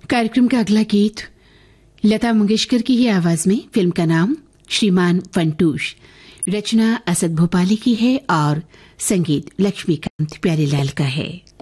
कार्यक्रम का अगला गीत लता मंगेशकर की ही आवाज में, फिल्म का नाम श्रीमान फंटूश, रचना असद भोपाली की है और संगीत लक्ष्मीकांत प्यारेलाल का है।